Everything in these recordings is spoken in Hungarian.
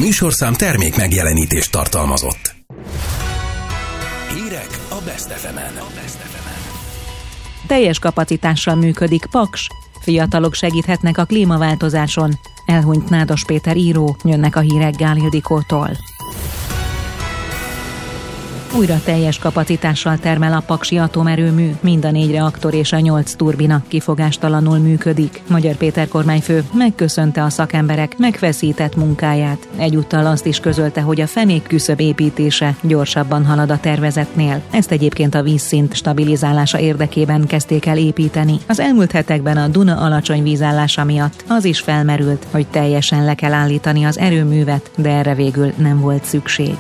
műsorszám termék megjelenítést tartalmazott. Hírek a Best FM-en. Teljes kapacitással működik Paks. Fiatalok segíthetnek a klímaváltozáson. Elhunyt Nádas Péter író, jönnek a hírek Gál Ildikótól. Újra teljes kapacitással termel a paksi atomerőmű, mind a 4 reaktor és a 8 turbina kifogástalanul működik. Magyar Péter kormányfő megköszönte a szakemberek megfeszített munkáját. Egyúttal azt is közölte, hogy a fenékküszöb építése gyorsabban halad a tervezetnél. Ezt egyébként a vízszint stabilizálása érdekében kezdték el építeni. Az elmúlt hetekben a Duna alacsony vízállása miatt az is felmerült, hogy teljesen le kell állítani az erőművet, de erre végül nem volt szükség.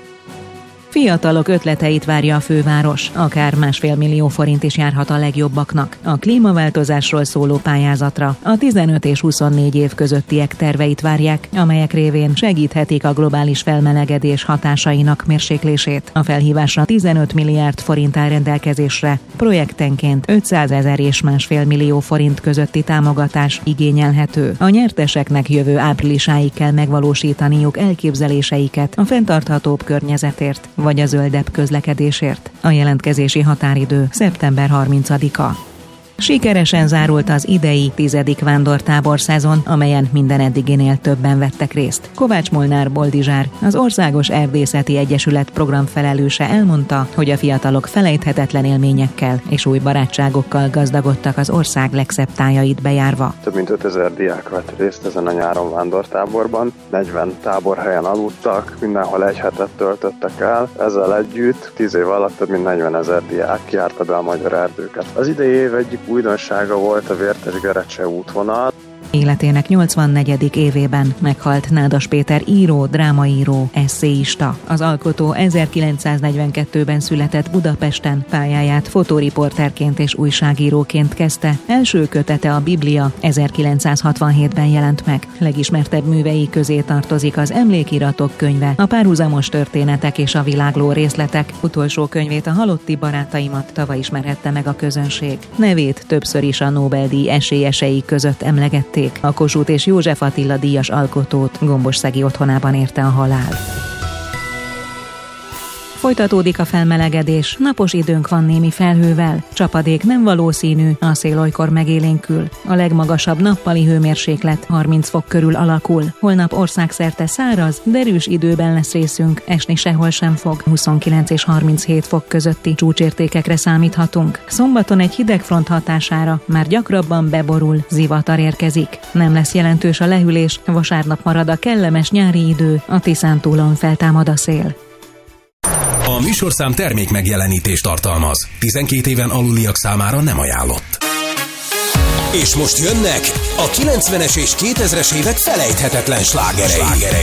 Fiatalok ötleteit várja a főváros, akár 1,5 millió forint is járhat a legjobbaknak. A klímaváltozásról szóló pályázatra a 15 és 24 év közöttiek terveit várják, amelyek révén segíthetik a globális felmelegedés hatásainak mérséklését. A felhívásra 15 milliárd forint áll rendelkezésre, projektenként 500 000 és 1,5 millió forint közötti támogatás igényelhető. A nyerteseknek jövő áprilisáig kell megvalósítaniuk elképzeléseiket a fenntarthatóbb környezetért, vagy a zöldebb közlekedésért. A jelentkezési határidő szeptember 30-a. Sikeresen zárult az idei 10. vándortábor szezon, amelyen minden eddiginél többen vettek részt. Kovács Molnár Boldizsár, az Országos Erdészeti Egyesület programfelelőse elmondta, hogy a fiatalok felejthetetlen élményekkel és új barátságokkal gazdagodtak az ország legszebb tájait bejárva. Több mint 5000 diák vett részt ezen a nyáron vándortáborban, 40 táborhelyen aludtak, mindenhol egy hetet töltöttek el. Ezzel együtt 10 év alatt több mint 40 000 diák járta be a magyar erdőket. Az idei év egyik újdonsága volt a Vértes-Gerecse útvonal. Életének 84. évében meghalt Nádas Péter író, drámaíró, esszéista. Az alkotó 1942-ben született Budapesten, pályáját fotóriporterként és újságíróként kezdte. Első kötete a Biblia 1967-ben jelent meg. Legismertebb művei közé tartozik az Emlékiratok könyve, a Párhuzamos történetek és a világló részletek. Utolsó könyvét, a Halotti barátaimat tavaly ismerhette meg a közönség. Nevét többször is a Nobel-díj esélyesei között emlegették. A Kossuth és József Attila díjas alkotót Gombosszegi otthonában érte a halál. Folytatódik a felmelegedés, napos időnk van némi felhővel, csapadék nem valószínű, a szél olykor megélénkül. A legmagasabb nappali hőmérséklet 30 fok körül alakul. Holnap országszerte száraz, derűs időben lesz részünk, esni sehol sem fog. 29 és 37 fok közötti csúcsértékekre számíthatunk. Szombaton egy hidegfront hatására már gyakrabban beborul, zivatar érkezik. Nem lesz jelentős a lehűlés, vasárnap marad a kellemes nyári idő, a Tiszántúlon feltámad a szél. A műsorszám termék megjelenítést tartalmaz. 12 éven aluliak számára nem ajánlott. És most jönnek a 90-es és 2000-es évek felejthetetlen slágerei.